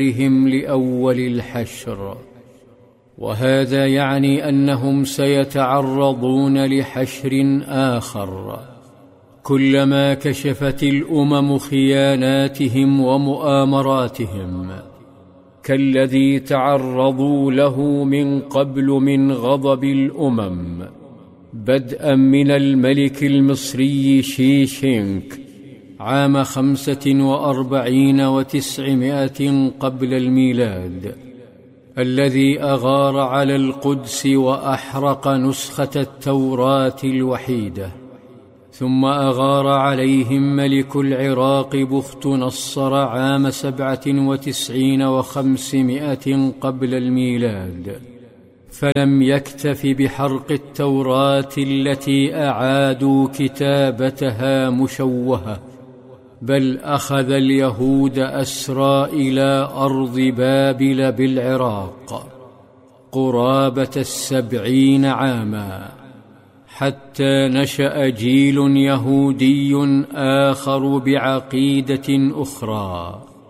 لأول الحشر، وهذا يعني أنهم سيتعرضون لحشر آخر كلما كشفت الأمم خياناتهم ومؤامراتهم، كالذي تعرضوا له من قبل من غضب الأمم، بدءا من الملك المصري شيشينك عام 45 و900 قبل الميلاد، الذي أغار على القدس وأحرق نسخة التوراة الوحيدة، ثم أغار عليهم ملك العراق بخت نصر عام 97 و500 قبل الميلاد، فلم يكتف بحرق التوراة التي أعادوا كتابتها مشوهة، بل أخذ اليهود أسرى إلى أرض بابل بالعراق قرابة 70 عاما، حتى نشأ جيل يهودي آخر بعقيدة أخرى